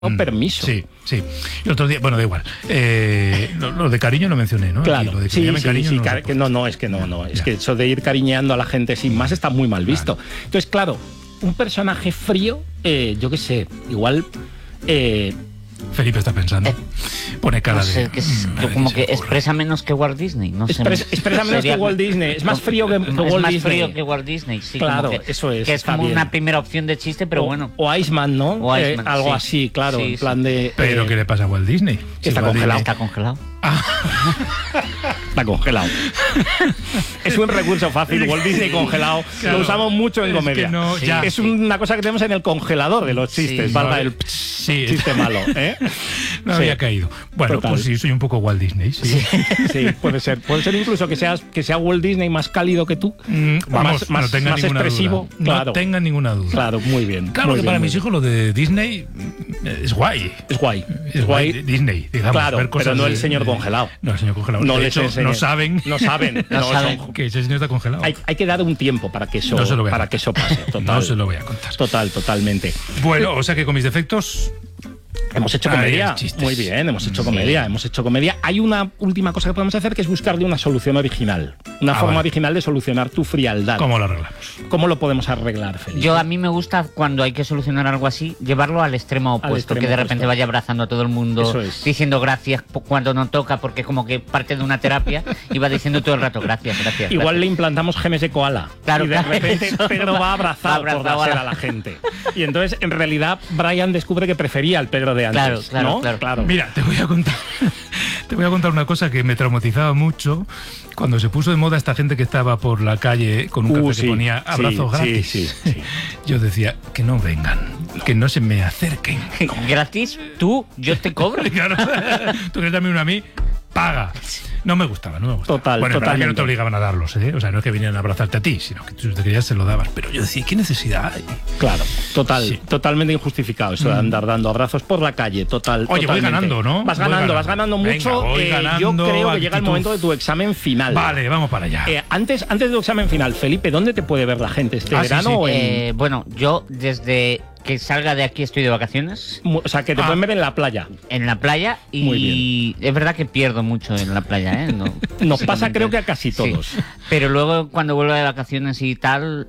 permiso. Sí. El otro día, bueno, da igual. Lo de cariño lo mencioné, ¿no? Claro, lo de sí, cariño no, es que eso de ir cariñeando a la gente sin más está muy mal visto. Claro. Entonces, claro, un personaje frío, yo qué sé, igual... Felipe está pensando. Pone cara no sé, de... como que expresa menos que Walt Disney. No sé, expresa menos que Walt Disney. Es más frío que Walt Disney. Es más frío que Walt Disney, sí. Claro, como que, eso es. Que es como una primera opción de chiste, pero bueno. O Iceman, ¿no? O Iceman, algo sí. así, claro. Sí, en plan de... Pero ¿qué le pasa a Walt Disney? Está Walt congelado. Está congelado. Está congelado. Es un recurso fácil. Walt Disney congelado. Claro. Lo usamos mucho en comedia. Que no, ya. Es una cosa que tenemos en el congelador de los chistes. Sí. Valga el chiste malo. No había caído. Bueno, Total. pues sí, soy un poco Walt Disney. Sí. Sí, puede ser. Puede ser incluso que sea Walt Disney más cálido que tú. Vamos, más no tengan más ninguna expresivo. duda. Claro. No tengan ninguna duda. Claro, muy bien. Claro muy que bien, para muy mis bien. hijos lo de Disney es guay. Es guay. Es guay Disney, digamos. Claro, ver cosas pero no el de- señor congelado. No, el señor congelado. No de les hecho, enseñe. no saben. No saben. No saben. Que ese señor está congelado. Hay que dar un tiempo para que eso, No se lo voy a para contar. que eso pase. Total. No se lo voy a contar. Totalmente. Bueno, o sea que con mis defectos... Hemos hecho Ahí comedia. hay chistes. Muy bien, hemos hecho comedia. Hay una última cosa que podemos hacer que es buscarle una solución original. Una forma vale. original de solucionar tu frialdad. ¿Cómo lo arreglamos? ¿Cómo lo podemos arreglar, Felipe? A mí me gusta cuando hay que solucionar algo así, llevarlo al extremo opuesto, extremo que de repente opuesto. vaya abrazando a todo el mundo, Eso es. diciendo gracias cuando no toca, porque como que parte de una terapia y va diciendo todo el rato gracias. Igual le implantamos genes de koala. Claro, y de claro, repente eso. Pedro va abrazado por Abrazado placer a a la- la gente. Y entonces, en realidad, Brian descubre que prefería al Pedro de antes. Claro, ¿no? claro. Mira, te voy a contar una cosa que me traumatizaba mucho cuando se puso de moda esta gente que estaba por la calle con un cartel sí, que ponía abrazos sí, gratis. sí. Yo decía, que no vengan, que no se me acerquen. Gratis, yo te cobro. Claro, tú quieres darme uno a mí, paga. No me gustaba. Bueno, es verdad que no Totalmente. te obligaban a darlos, ¿eh? O sea, no es que vinieran a abrazarte a ti, sino que tú te querías se lo dabas. Pero yo decía, ¿qué necesidad hay? Claro, Sí. totalmente injustificado eso de andar dando abrazos por la calle, Oye, totalmente. voy ganando, ¿no? Vas Voy ganando mucho. Venga, voy Yo ganando, creo que llega el actitud. momento de tu examen final. Vale, vamos para allá. Antes de tu examen final, Felipe, ¿dónde te puede ver la gente? ¿Este Sí, verano sí. o en...? Bueno, yo desde que salga de aquí estoy de vacaciones O sea, que te pueden ver en la playa. en la playa y Muy es verdad que pierdo mucho en la playa, ¿eh? Nos pasa creo que a casi Sí. todos. Pero luego cuando vuelva de vacaciones y tal,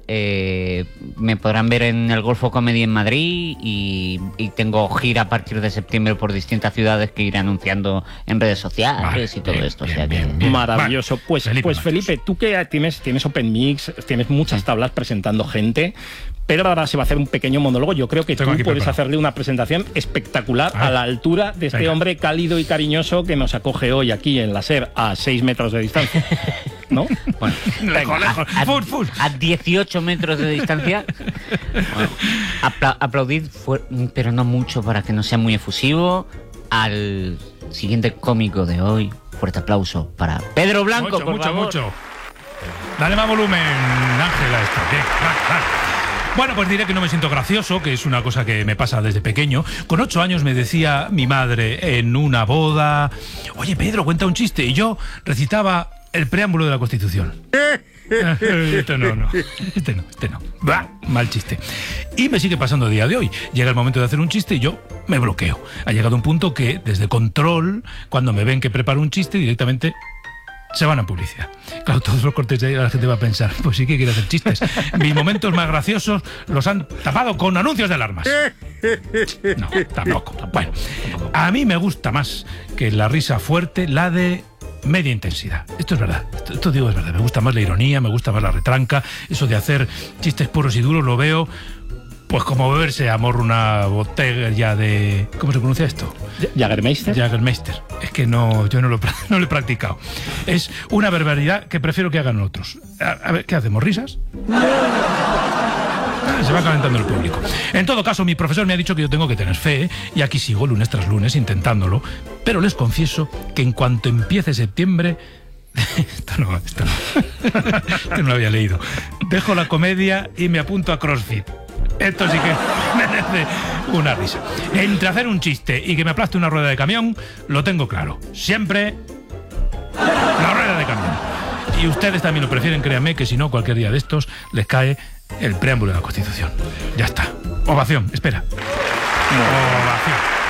me podrán ver en el Golfo Comedy en Madrid y tengo gira a partir de septiembre por distintas ciudades que iré anunciando en redes sociales Vale, y todo bien, esto. bien, o sea que- bien. Maravilloso. Vale. Pues Felipe, tú que tienes Open Mix, tienes muchas tablas presentando gente, pero ahora se va a hacer un pequeño monólogo. Yo creo que Tengo tú aquí puedes preparado. hacerle una presentación espectacular A ver. a la altura de este Venga. hombre cálido y cariñoso que nos acoge hoy aquí en la SER a 6 metros de distancia. ¿No? Bueno, Lejos, lejos. Fur, fur. a 18 metros de distancia. Bueno, aplaudid, pero no mucho para que no sea muy efusivo, al siguiente cómico de hoy. Fuerte aplauso para Pedro Blanco, Mucho, por mucho, favor. mucho. Dale más volumen, Ángela, esto. Bien, va. Bueno, pues diré que no me siento gracioso, que es una cosa que me pasa desde pequeño. Con 8 años me decía mi madre en una boda: oye, Pedro, cuenta un chiste. Y yo recitaba el preámbulo de la Constitución. Este no. Bah, mal chiste. Y me sigue pasando a día de hoy. Llega el momento de hacer un chiste y yo me bloqueo. Ha llegado un punto que, desde control, cuando me ven que preparo un chiste, directamente se van a publicidad. Claro, todos los cortes de ahí la gente va a pensar, pues sí que quiere hacer chistes. Mis momentos más graciosos los han tapado con anuncios de alarmas. No, tampoco. Bueno, a mí me gusta más que la risa fuerte, la de media intensidad. Esto es verdad. Esto digo es verdad. Me gusta más la ironía, me gusta más la retranca. Eso de hacer chistes puros y duros lo veo pues como beberse a morro una botella de... ¿Cómo se pronuncia esto? ¿Jagermeister? Jagermeister. Es que no, yo no lo he practicado. Es una barbaridad que prefiero que hagan otros. A ver, ¿qué hacemos? ¿Risas? Se va calentando el público. En todo caso, mi profesor me ha dicho que yo tengo que tener fe, y aquí sigo lunes tras lunes intentándolo, pero les confieso que en cuanto empiece septiembre... Esto no. Esto no lo había leído. Dejo la comedia y me apunto a CrossFit. Esto sí que merece una risa. Entre hacer un chiste y que me aplaste una rueda de camión, lo tengo claro. Siempre la rueda de camión. Y ustedes también lo prefieren, créanme, que si no, cualquier día de estos les cae el preámbulo de la Constitución. Ya está. Ovación, espera. Ovación.